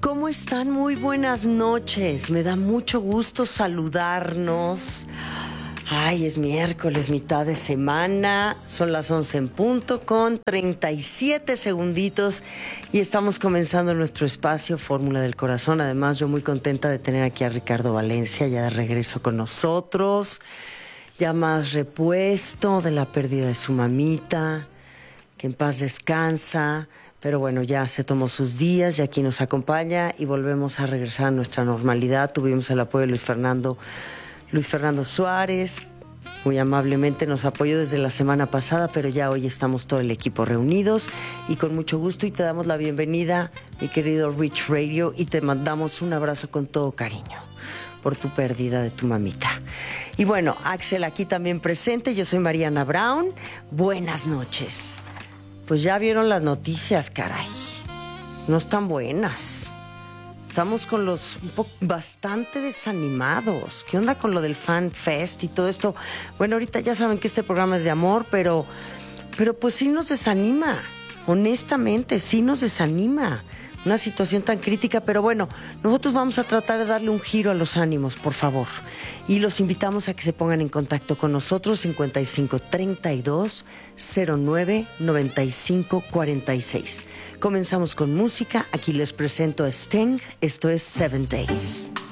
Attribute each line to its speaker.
Speaker 1: ¿Cómo están? Muy buenas noches. Me da mucho gusto saludarnos. Ay, es miércoles, mitad de semana. Son las 11 en punto con 37 segunditos y estamos comenzando nuestro espacio Fórmula del Corazón. Además, yo muy contenta de tener aquí a Ricardo Valencia ya de regreso con nosotros. Ya más repuesto de la pérdida de su mamita, que en paz descansa. Pero bueno, ya se tomó sus días y aquí nos acompaña y volvemos a regresar a nuestra normalidad. Tuvimos el apoyo de Luis Fernando Suárez, muy amablemente nos apoyó desde la semana pasada, pero ya hoy estamos todo el equipo reunidos y con mucho gusto y te damos la bienvenida, mi querido Rich Radio, y te mandamos un abrazo con todo cariño por tu pérdida de tu mamita. Y bueno, Axel aquí también presente, yo soy Mariana Brown, buenas noches. Pues ya vieron las noticias, caray. No están buenas. Estamos con los bastante desanimados. ¿Qué onda con lo del Fan Fest y todo esto? Bueno, ahorita ya saben que este programa es de amor, pero pues sí nos desanima. Honestamente, sí nos desanima. Una situación tan crítica, pero bueno, nosotros vamos a tratar de darle un giro a los ánimos, por favor. Y los invitamos a que se pongan en contacto con nosotros, 55 32 09 95 46. Comenzamos con música. Aquí les presento a Sting. Esto es 7 Days.